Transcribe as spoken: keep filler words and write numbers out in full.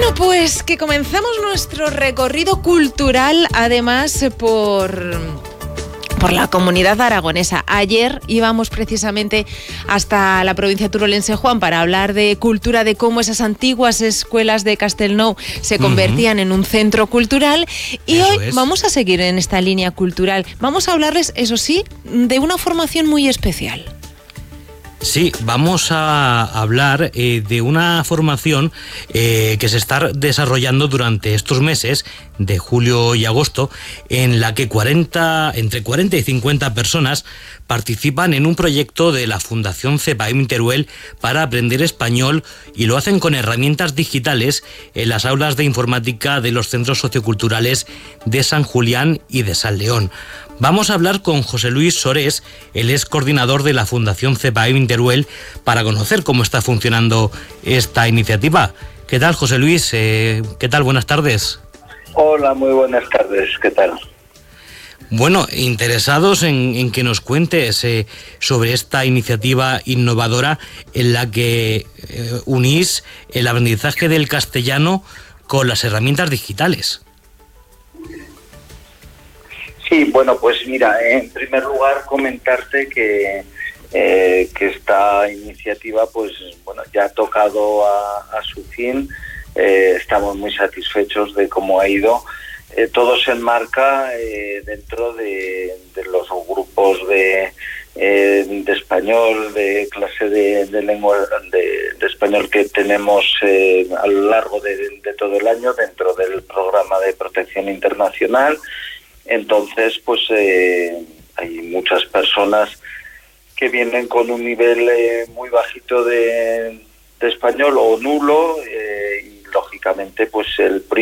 Bueno, pues que comenzamos nuestro recorrido cultural, además por... por la comunidad aragonesa. Ayer íbamos precisamente hasta la provincia turolense, Juan, para hablar de cultura, de cómo esas antiguas escuelas de Castelnou se convertían uh-huh. en un centro cultural, y eso hoy es. Vamos a seguir en esta línea cultural. Vamos a hablarles, eso sí, de una formación muy especial. Sí, vamos a hablar eh, de una formación eh, que se está desarrollando durante estos meses de julio y agosto, en la que cuarenta, entre cuarenta y cincuenta personas participan en un proyecto de la Fundación CEPAIM Teruel para aprender español, y lo hacen con herramientas digitales en las aulas de informática de los centros socioculturales de San Julián y de San León. Vamos a hablar con José Luis Sorés, él es coordinador de la Fundación CEPAIM Teruel, para conocer cómo está funcionando esta iniciativa. ¿Qué tal, José Luis? Eh, ¿Qué tal? Buenas tardes. Hola, muy buenas tardes. ¿Qué tal? Bueno, interesados en, en que nos cuentes eh, sobre esta iniciativa innovadora en la que eh, unís el aprendizaje del castellano con las herramientas digitales. Sí, bueno, pues mira, en primer lugar comentarte que, eh, que esta iniciativa pues bueno ya ha tocado a, a su fin. Eh, estamos muy satisfechos de cómo ha ido. Eh, todo se enmarca eh, dentro de, de los grupos de, eh, de español, de clase de, de lengua de, de español que tenemos eh, a lo largo de, de todo el año dentro del programa de protección internacional. Entonces, pues eh, hay muchas personas que vienen con un nivel eh, muy bajito de, de español o nulo, eh, y lógicamente pues el